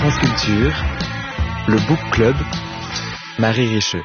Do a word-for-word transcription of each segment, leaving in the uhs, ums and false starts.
France Culture, le Book Club, Marie Richeux.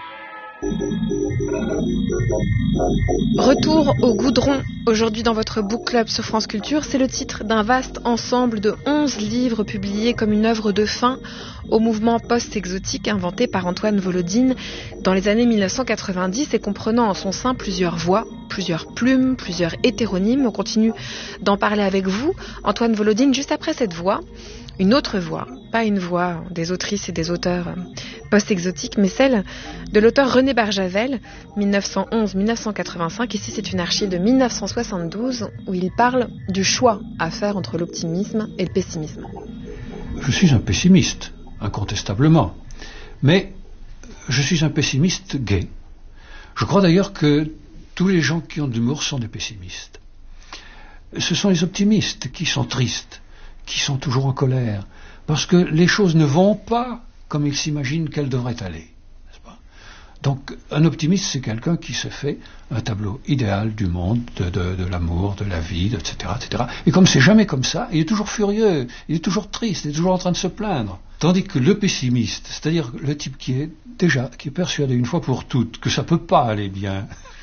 Retour au goudron. Aujourd'hui dans votre Book Club sur France Culture, c'est le titre d'un vaste ensemble de onze livres publiés comme une œuvre de fin au mouvement post-exotique inventé par Antoine Volodine dans les années mille neuf cent quatre-vingt-dix et comprenant en son sein plusieurs voix, plusieurs plumes, plusieurs hétéronymes. On continue d'en parler avec vous, Antoine Volodine, juste après cette voix. Une autre voix, pas une voix des autrices et des auteurs post-exotiques, mais celle de l'auteur René Barjavel, mille neuf cent onze à mille neuf cent quatre-vingt-cinq. Ici, c'est une archive de mille neuf cent soixante-douze où il parle du choix à faire entre l'optimisme et le pessimisme. Je suis un pessimiste, incontestablement, mais je suis un pessimiste gai. Je crois d'ailleurs que tous les gens qui ont de l'humour sont des pessimistes. Ce sont les optimistes qui sont tristes, qui sont toujours en colère, parce que les choses ne vont pas comme ils s'imaginent qu'elles devraient aller. N'est-ce pas ? Donc, un optimiste, c'est quelqu'un qui se fait un tableau idéal du monde, de, de, de l'amour, de la vie, et cetera, et cetera. Et comme c'est jamais comme ça, il est toujours furieux, il est toujours triste, il est toujours en train de se plaindre. Tandis que le pessimiste, c'est-à-dire le type qui est déjà, qui est persuadé une fois pour toutes que ça peut pas aller bien,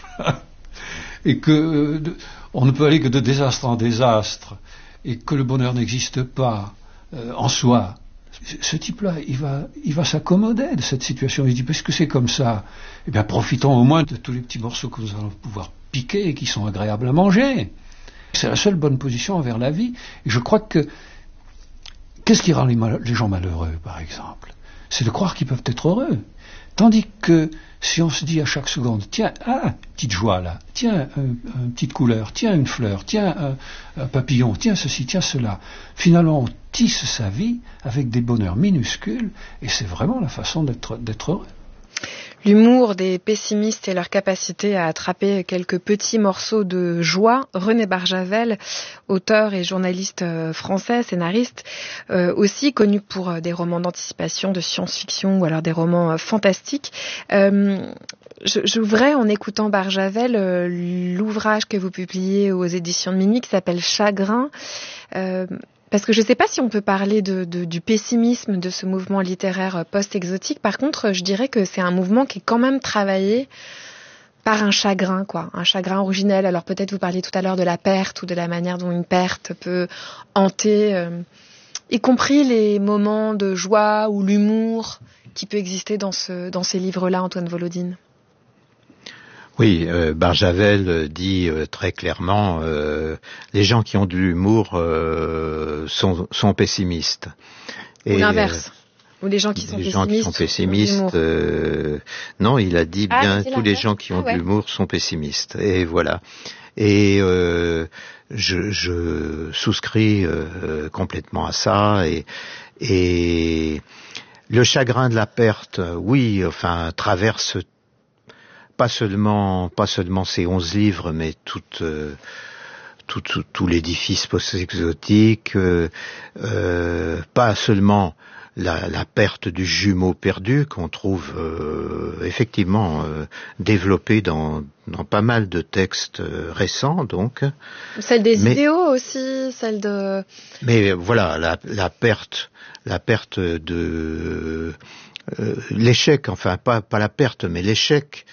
et que euh, de, on ne peut aller que de désastre en désastre, et que le bonheur n'existe pas euh, en soi, ce type-là, il va, il va s'accommoder de cette situation. Il dit, puisque c'est comme ça, eh bien, profitons au moins de tous les petits morceaux que nous allons pouvoir piquer et qui sont agréables à manger. C'est la seule bonne position envers la vie. Et je crois que, qu'est-ce qui rend les, mal- les gens malheureux, par exemple ? C'est de croire qu'ils peuvent être heureux. Tandis que, si on se dit à chaque seconde, tiens, ah, petite joie là, tiens, euh, une petite couleur, tiens, une fleur, tiens, un, un papillon, tiens, ceci, tiens, cela, finalement, on tisse sa vie avec des bonheurs minuscules, et c'est vraiment la façon d'être, d'être heureux. L'humour des pessimistes et leur capacité à attraper quelques petits morceaux de joie. René Barjavel, auteur et journaliste français, scénariste, euh, aussi connu pour des romans d'anticipation, de science-fiction ou alors des romans fantastiques. Euh, je, j'ouvrais en écoutant Barjavel euh, l'ouvrage que vous publiez aux éditions de Minuit qui s'appelle Chagrin. Euh, Parce que je ne sais pas si on peut parler de, de, du pessimisme de ce mouvement littéraire post-exotique. Par contre, je dirais que c'est un mouvement qui est quand même travaillé par un chagrin, quoi, un chagrin originel. Alors peut-être vous parliez tout à l'heure de la perte ou de la manière dont une perte peut hanter, euh, y compris les moments de joie ou l'humour qui peut exister dans, ce, dans ces livres-là, Antoine Volodine. Oui, euh, Barjavel dit euh, très clairement, euh, les gens qui ont de l'humour euh, sont, sont pessimistes. Et, ou l'inverse. Euh, ou les gens qui sont les pessimistes. gens qui sont pessimistes, euh, non, il a dit ah, bien tous les gens qui ont ah, ouais. de l'humour sont pessimistes. Et voilà. Et euh, je, je souscris euh, complètement à ça. Et, et le chagrin de la perte, oui, enfin, traverse pas seulement, pas seulement ces onze livres, mais tout, euh, tout, tout, tout l'édifice post-exotique, euh, euh, pas seulement la, la perte du jumeau perdu qu'on trouve euh, effectivement euh, développé dans, dans pas mal de textes euh, récents, donc. Celle des mais, idéaux aussi, celle de. Mais voilà, la, la perte, la perte de euh, l'échec, enfin pas pas la perte, mais l'échec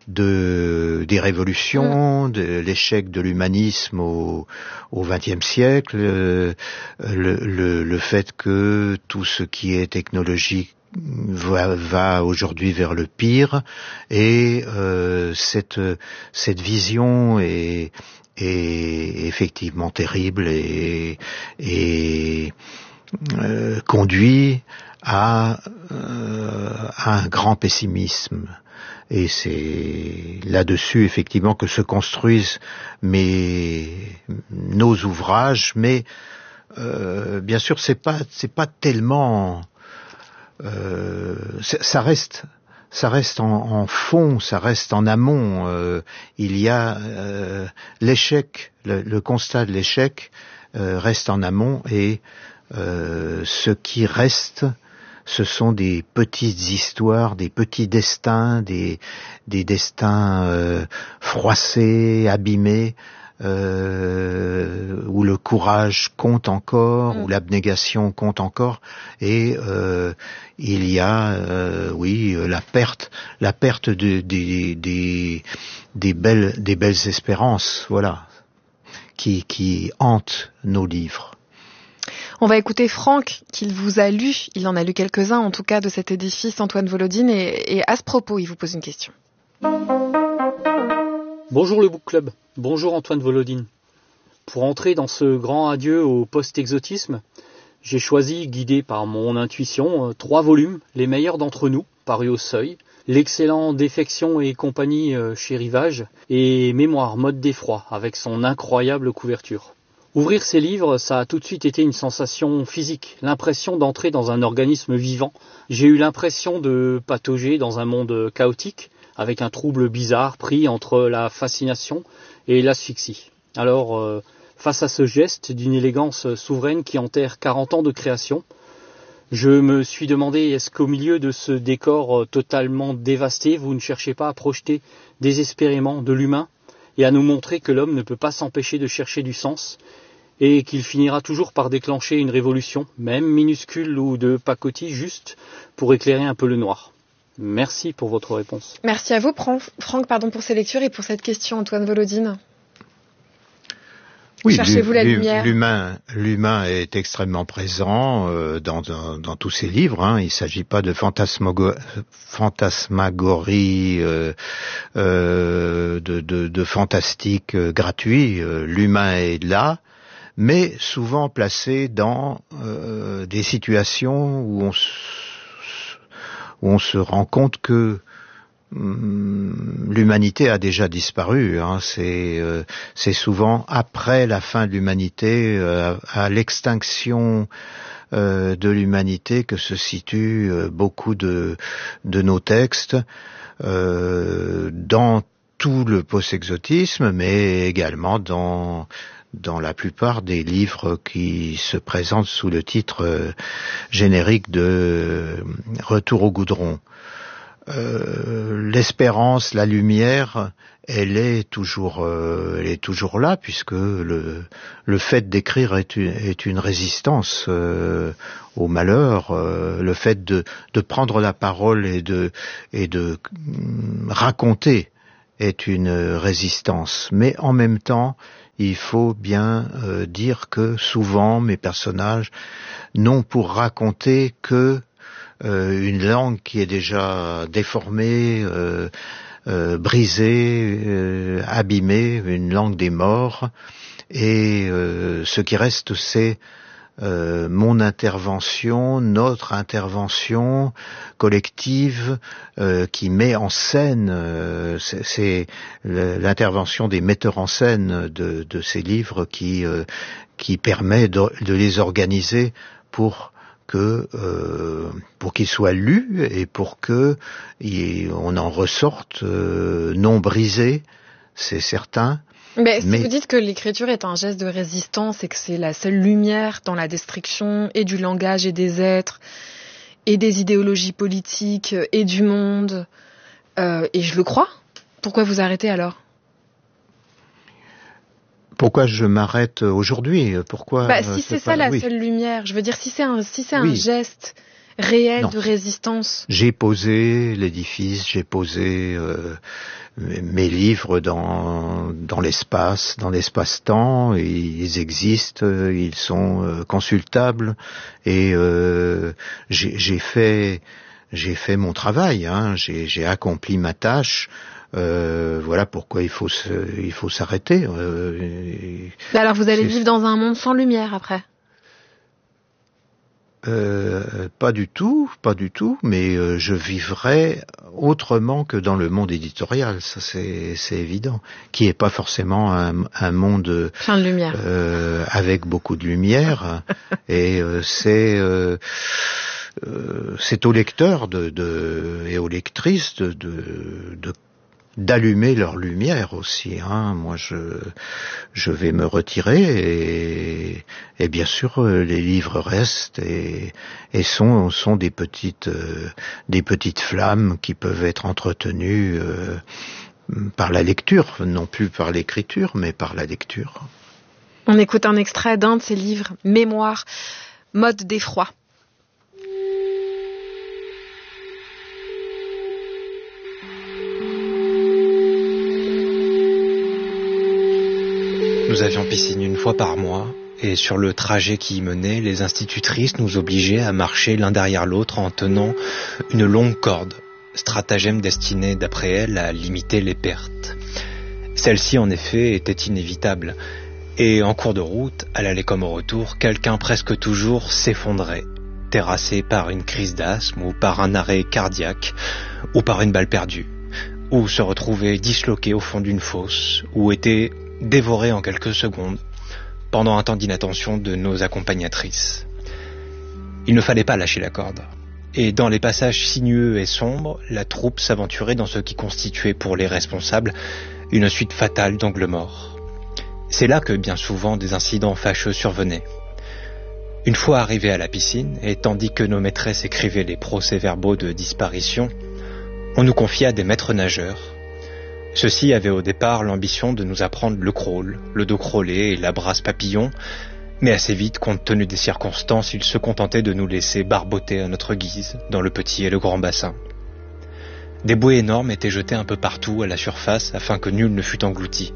de des révolutions, de l'échec de l'humanisme au au vingtième siècle, euh, le, le le fait que tout ce qui est technologique va, va aujourd'hui vers le pire, et euh, cette cette vision est est effectivement terrible et et euh, conduit à, euh, à un grand pessimisme. Et c'est là-dessus, effectivement, que se construisent mes, nos ouvrages, mais euh, bien sûr, c'est pas, c'est pas tellement, euh, ça reste, ça reste en, en fond, ça reste en amont. Euh, il y a euh, l'échec, le, le constat de l'échec euh, reste en amont, et euh, ce qui reste, ce sont des petites histoires, des petits destins, des, des destins euh, froissés, abîmés, euh, où le courage compte encore, mmh. où l'abnégation compte encore, et euh, il y a, euh, oui, la perte, la perte de, des, des, des belles, des belles espérances, voilà, qui, qui hantent nos livres. On va écouter Franck, qu'il vous a lu, il en a lu quelques-uns en tout cas de cet édifice, Antoine Volodine, et, et à ce propos, il vous pose une question. Bonjour le Book Club, bonjour Antoine Volodine. Pour entrer dans ce grand adieu au post-exotisme, j'ai choisi, guidé par mon intuition, trois volumes, les meilleurs d'entre nous, parus au Seuil, l'excellent Défection et compagnie chez Rivage, et Mémoire mode d'effroi, avec son incroyable couverture. Ouvrir ces livres, ça a tout de suite été une sensation physique, l'impression d'entrer dans un organisme vivant. J'ai eu l'impression de patauger dans un monde chaotique, avec un trouble bizarre pris entre la fascination et l'asphyxie. Alors, euh, face à ce geste d'une élégance souveraine qui enterre quarante ans de création, je me suis demandé, est-ce qu'au milieu de ce décor totalement dévasté, vous ne cherchez pas à projeter désespérément de l'humain et à nous montrer que l'homme ne peut pas s'empêcher de chercher du sens et qu'il finira toujours par déclencher une révolution, même minuscule ou de pacotille, juste pour éclairer un peu le noir. Merci pour votre réponse. Merci à vous, Franck, pardon, pour ces lectures et pour cette question, Antoine Volodine. Oui, cherchez-vous la lumière ? L'humain, l'humain est extrêmement présent euh, dans, dans, dans tous ces livres. Hein. Il ne s'agit pas de fantasmago- fantasmagorie, euh, euh, de, de, de fantastique euh, gratuit. Euh, l'humain est là, mais souvent placé dans euh, des situations où on, où on se rend compte que l'humanité a déjà disparu. Hein. C'est, euh, c'est souvent après la fin de l'humanité, euh, à l'extinction euh, de l'humanité, que se situent euh, beaucoup de, de nos textes, euh, dans tout le post-exotisme, mais également dans dans la plupart des livres qui se présentent sous le titre euh, générique de Retour au goudron. Euh, l'espérance, la lumière, elle est toujours, euh, elle est toujours là, puisque le le fait d'écrire est une, est une résistance euh, au malheur. Euh, le fait de de prendre la parole et de et de hum, raconter est une résistance. Mais en même temps, il faut bien euh, dire que souvent mes personnages n'ont pour raconter que Euh, une langue qui est déjà déformée, euh, euh, brisée, euh, abîmée, une langue des morts, et euh, ce qui reste, c'est euh, mon intervention, notre intervention collective euh, qui met en scène, euh, c'est, c'est l'intervention des metteurs en scène de, de ces livres qui, euh, qui permet de, de les organiser pour que euh, pour qu'il soit lu et pour que y, on en ressorte euh, non brisé, c'est certain. Mais si Mais... vous dites que l'écriture est un geste de résistance et que c'est la seule lumière dans la destruction et du langage et des êtres et des idéologies politiques et du monde, euh, et je le crois, pourquoi vous arrêtez alors ? Pourquoi je m'arrête aujourd'hui ? Pourquoi bah, si c'est, c'est ça pas... la oui. seule lumière, je veux dire, si c'est un, si c'est oui. un geste réel non. de résistance. J'ai posé l'édifice, j'ai posé euh, mes livres dans dans l'espace, dans l'espace-temps. Ils existent, ils sont euh, consultables, et euh, j'ai, j'ai fait j'ai fait mon travail. Hein, j'ai, j'ai accompli ma tâche. Euh, voilà pourquoi il faut se, il faut s'arrêter. Euh, et... Alors vous allez vivre dans un monde sans lumière après ? Euh, pas du tout, pas du tout, mais euh, je vivrai autrement que dans le monde éditorial, ça c'est, c'est évident, qui est pas forcément un, un monde plein de lumière, euh, avec beaucoup de lumière, et euh, c'est euh, euh, c'est aux lecteurs de, de et aux lectrices de, de, de d'allumer leur lumière aussi. Hein. Moi, je je vais me retirer, et, et bien sûr, les livres restent et, et sont sont des petites euh, des petites flammes qui peuvent être entretenues euh, par la lecture, non plus par l'écriture, mais par la lecture. On écoute un extrait d'un de ses livres, Mémoire, mode d'effroi. Nous avions piscine une fois par mois, et sur le trajet qui y menait, les institutrices nous obligeaient à marcher l'un derrière l'autre en tenant une longue corde, stratagème destiné, d'après elles, à limiter les pertes. Celle-ci, en effet, était inévitable, et en cours de route, à l'aller comme au retour, quelqu'un presque toujours s'effondrait, terrassé par une crise d'asthme, ou par un arrêt cardiaque, ou par une balle perdue, ou se retrouvait disloqué au fond d'une fosse, ou était dévoré en quelques secondes, pendant un temps d'inattention de nos accompagnatrices. Il ne fallait pas lâcher la corde, et dans les passages sinueux et sombres, la troupe s'aventurait dans ce qui constituait pour les responsables une suite fatale d'angles morts. C'est là que bien souvent des incidents fâcheux survenaient. Une fois arrivés à la piscine, et tandis que nos maîtresses écrivaient les procès-verbaux de disparition, on nous confia des maîtres nageurs. Ceux-ci avaient au départ l'ambition de nous apprendre le crawl, le dos crawlé et la brasse papillon, mais assez vite, compte tenu des circonstances, ils se contentaient de nous laisser barboter à notre guise, dans le petit et le grand bassin. Des bouées énormes étaient jetées un peu partout à la surface afin que nul ne fût englouti.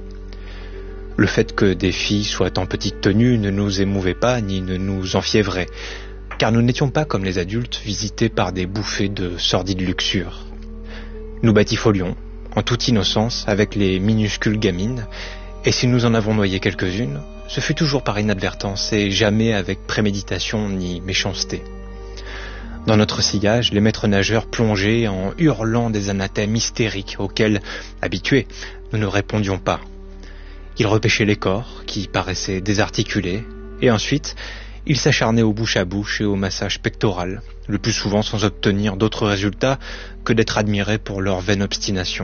Le fait que des filles soient en petite tenue ne nous émouvait pas ni ne nous enfiévrait, car nous n'étions pas comme les adultes visités par des bouffées de sordide luxure. Nous batifolions, en toute innocence, avec les minuscules gamines, et si nous en avons noyé quelques-unes, ce fut toujours par inadvertance et jamais avec préméditation ni méchanceté. Dans notre sillage, les maîtres nageurs plongeaient en hurlant des anathèmes hystériques auxquels, habitués, nous ne répondions pas. Ils repêchaient les corps, qui paraissaient désarticulés, et ensuite, ils s'acharnaient au bouche à bouche et au massage pectoral, le plus souvent sans obtenir d'autre résultat que d'être admirés pour leur vaine obstination.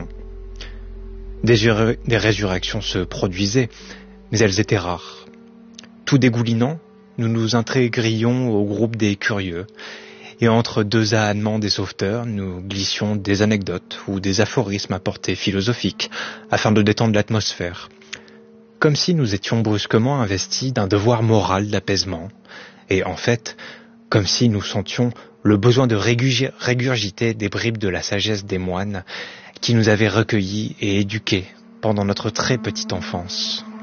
Des, des résurrections se produisaient, mais elles étaient rares. Tout dégoulinant, nous nous intégrions au groupe des curieux, et entre deux ahannements des sauveteurs, nous glissions des anecdotes ou des aphorismes à portée philosophique, afin de détendre l'atmosphère, comme si nous étions brusquement investis d'un devoir moral d'apaisement, et en fait, comme si nous sentions le besoin de régurgiter des bribes de la sagesse des moines qui nous avaient recueillis et éduqués pendant notre très petite enfance.